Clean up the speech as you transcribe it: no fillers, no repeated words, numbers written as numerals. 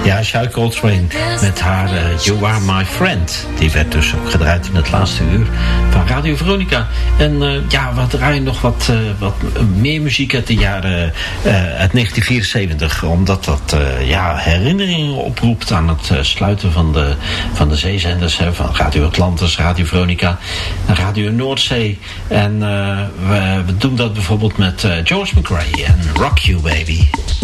Ja, Shai Coltrane met haar You Are My Friend. Die werd dus ook gedraaid in het laatste uur van Radio Veronica. En we draaien nog wat meer muziek uit de jaren uit 1974. Omdat dat herinneringen oproept aan het sluiten van de zeezenders. Van Radio Atlantis, Radio Veronica en Radio Noordzee. En we doen dat bijvoorbeeld met George McRae en Rock You Baby.